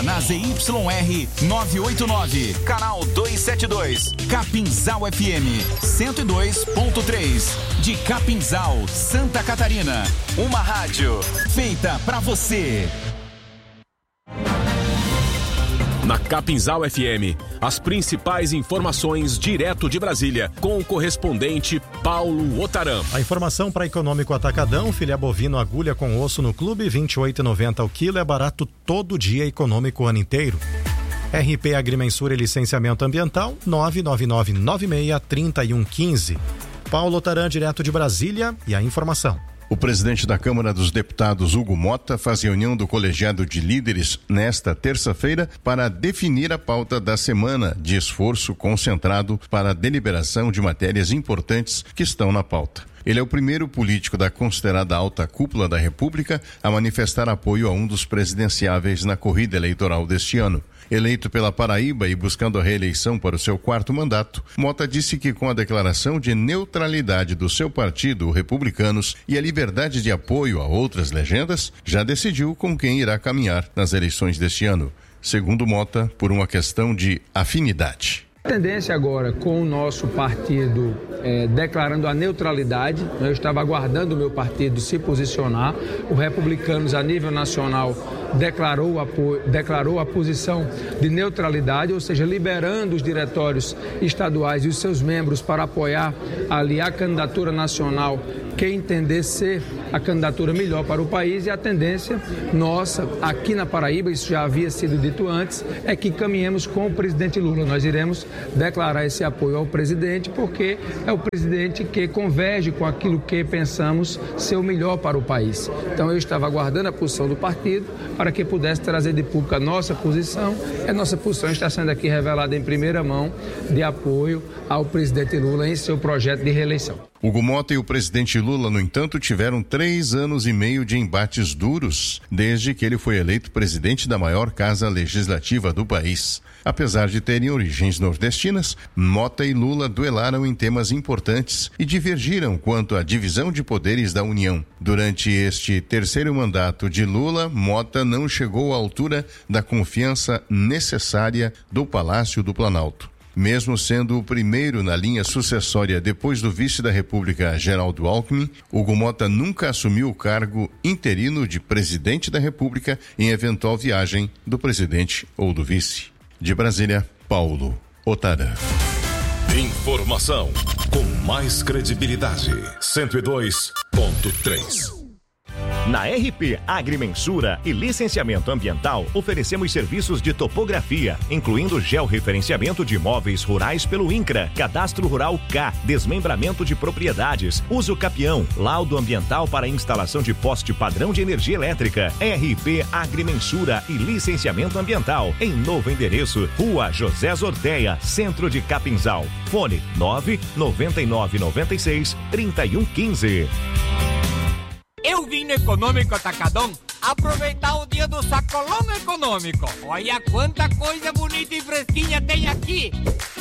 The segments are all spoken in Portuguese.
Está na ZYR 989, canal 272, Capinzal FM 102.3, de Capinzal, Santa Catarina. Uma rádio feita pra você. Na Capinzal FM, as principais informações direto de Brasília, com o correspondente Paulo Otaram. A informação para Econômico Atacadão: filé bovino agulha com osso no clube, R$ 28,90 ao quilo, é barato todo dia, econômico o ano inteiro. RP Agrimensura e Licenciamento Ambiental, 99996-3115. Paulo Otaram, direto de Brasília, e a informação. O presidente da Câmara dos Deputados, Hugo Mota, faz reunião do colegiado de líderes nesta terça-feira para definir a pauta da semana de esforço concentrado para a deliberação de matérias importantes que estão na pauta. Ele é o primeiro político da considerada alta cúpula da República a manifestar apoio a um dos presidenciáveis na corrida eleitoral deste ano. Eleito pela Paraíba e buscando a reeleição para o seu 4º mandato, Mota disse que com a declaração de neutralidade do seu partido, Republicanos, e a liberdade de apoio a outras legendas, já decidiu com quem irá caminhar nas eleições deste ano. Segundo Mota, por uma questão de afinidade. A tendência agora, com o nosso partido declarando a neutralidade, eu estava aguardando o meu partido se posicionar. O Republicanos, a nível nacional, declarou a posição de neutralidade, ou seja, liberando os diretórios estaduais e os seus membros para apoiar ali a candidatura nacional que entender ser a candidatura melhor para o país. E a tendência nossa aqui na Paraíba, isso já havia sido dito antes, é que caminhemos com o presidente Lula. Nós iremos declarar esse apoio ao presidente, porque é o presidente que converge com aquilo que pensamos ser o melhor para o país. Então eu estava aguardando a posição do partido para que pudesse trazer de público a nossa posição. A nossa posição está sendo aqui revelada em primeira mão, de apoio ao presidente Lula em seu projeto de reeleição. Hugo Mota e o presidente Lula, no entanto, tiveram 3 anos e meio de embates duros desde que ele foi eleito presidente da maior casa legislativa do país. Apesar de terem origens nordestinas, Mota e Lula duelaram em temas importantes e divergiram quanto à divisão de poderes da União. Durante este 3º mandato de Lula, Mota não chegou à altura da confiança necessária do Palácio do Planalto. Mesmo sendo o primeiro na linha sucessória depois do vice da República, Geraldo Alckmin, Hugo Mota nunca assumiu o cargo interino de presidente da República em eventual viagem do presidente ou do vice. De Brasília, Paulo Otaram. Informação com mais credibilidade. 102.3. Na RP Agrimensura e Licenciamento Ambiental, oferecemos serviços de topografia, incluindo georreferenciamento de imóveis rurais pelo INCRA, Cadastro Rural K, desmembramento de propriedades, uso capião, laudo ambiental para instalação de poste padrão de energia elétrica. RP Agrimensura e Licenciamento Ambiental, em novo endereço, Rua José Zorteia, Centro de Capinzal. Fone 99996-3115. Eu vim no Econômico Atacadão aproveitar o dia do sacolão econômico. Olha quanta coisa bonita e fresquinha tem aqui.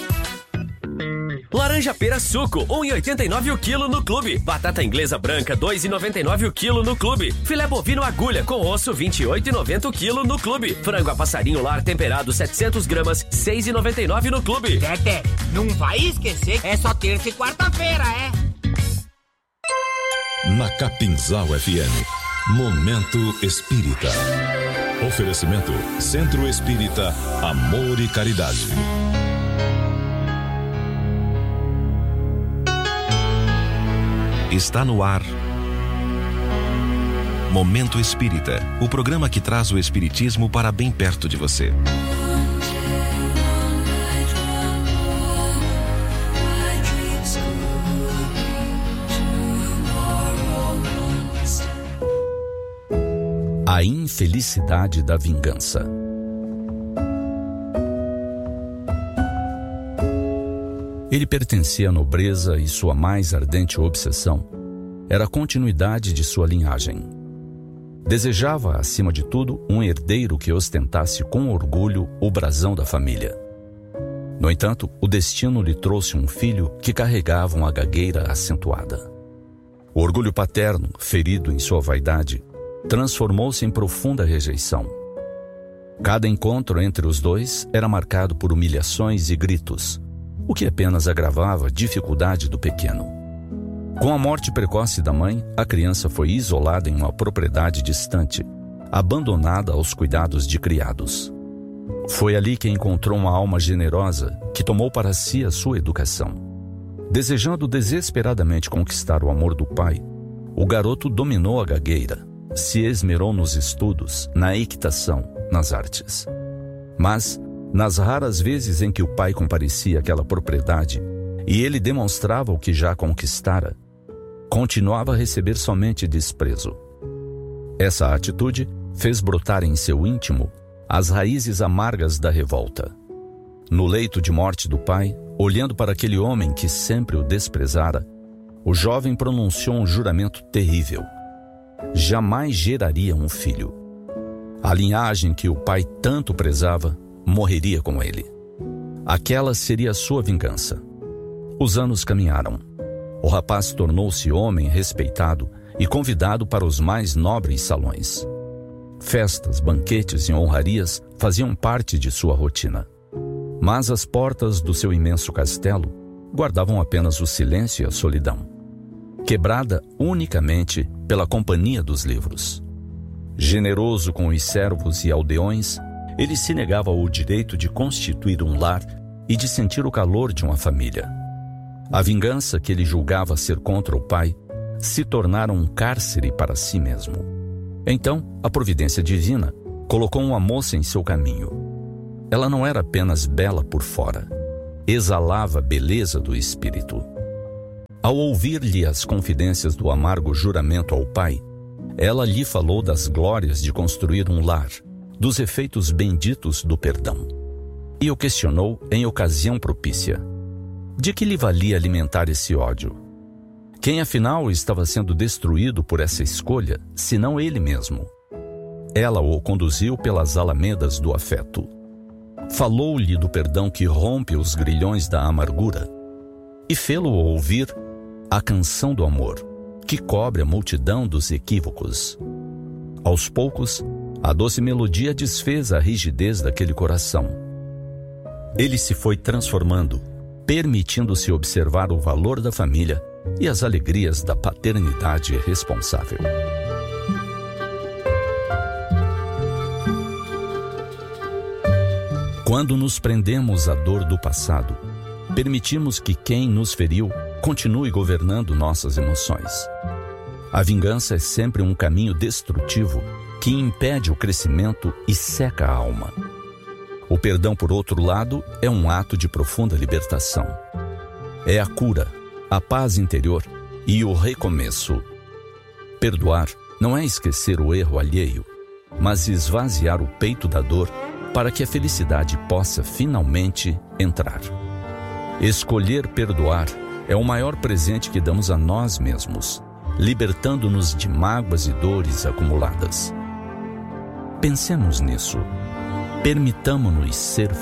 Laranja pera suco, 1,89 o quilo no clube. Batata inglesa branca, 2,99 o quilo no clube. Filé bovino agulha com osso, 28,90 o quilo no clube. Frango a passarinho lar temperado, 700 gramas, 6,99 no clube. Tete, não vai esquecer, é só terça e quarta-feira, é? Na Capinzal FM, Momento Espírita. Oferecimento Centro Espírita Amor e Caridade. Está no ar Momento Espírita, o programa que traz o espiritismo para bem perto de você. A infelicidade da vingança. Ele pertencia à nobreza e sua mais ardente obsessão era a continuidade de sua linhagem. Desejava, acima de tudo, um herdeiro que ostentasse com orgulho o brasão da família. No entanto, o destino lhe trouxe um filho que carregava uma gagueira acentuada. O orgulho paterno, ferido em sua vaidade, transformou-se em profunda rejeição. Cada encontro entre os dois era marcado por humilhações e gritos, o que apenas agravava a dificuldade do pequeno. Com a morte precoce da mãe, a criança foi isolada em uma propriedade distante, abandonada aos cuidados de criados. Foi ali que encontrou uma alma generosa que tomou para si a sua educação. Desejando desesperadamente conquistar o amor do pai, o garoto dominou a gagueira, se esmerou nos estudos, na equitação, nas artes. Mas, nas raras vezes em que o pai comparecia àquela propriedade e ele demonstrava o que já conquistara, continuava a receber somente desprezo. Essa atitude fez brotar em seu íntimo as raízes amargas da revolta. No leito de morte do pai, olhando para aquele homem que sempre o desprezara, o jovem pronunciou um juramento terrível. Jamais geraria um filho. A linhagem que o pai tanto prezava morreria com ele. Aquela seria a sua vingança. Os anos caminharam. O rapaz tornou-se homem respeitado e convidado para os mais nobres salões. Festas, banquetes e honrarias faziam parte de sua rotina. Mas as portas do seu imenso castelo guardavam apenas o silêncio e a solidão, quebrada unicamente pela companhia dos livros. Generoso com os servos e aldeões, ele se negava ao direito de constituir um lar e de sentir o calor de uma família. A vingança que ele julgava ser contra o pai se tornara um cárcere para si mesmo. Então, a providência divina colocou uma moça em seu caminho. Ela não era apenas bela por fora, exalava a beleza do espírito. Ao ouvir-lhe as confidências do amargo juramento ao pai, ela lhe falou das glórias de construir um lar, dos efeitos benditos do perdão. E o questionou em ocasião propícia. De que lhe valia alimentar esse ódio? Quem afinal estava sendo destruído por essa escolha, senão ele mesmo? Ela o conduziu pelas alamedas do afeto. Falou-lhe do perdão que rompe os grilhões da amargura e fê-lo ouvir a canção do amor, que cobre a multidão dos equívocos. Aos poucos, a doce melodia desfez a rigidez daquele coração. Ele se foi transformando, permitindo-se observar o valor da família e as alegrias da paternidade responsável. Quando nos prendemos à dor do passado, permitimos que quem nos feriu continue governando nossas emoções. A vingança é sempre um caminho destrutivo que impede o crescimento e seca a alma. O perdão, por outro lado, é um ato de profunda libertação. É a cura, a paz interior e o recomeço. Perdoar não é esquecer o erro alheio, mas esvaziar o peito da dor para que a felicidade possa finalmente entrar. Escolher perdoar é o maior presente que damos a nós mesmos, libertando-nos de mágoas e dores acumuladas. Pensemos nisso. Permitamo-nos ser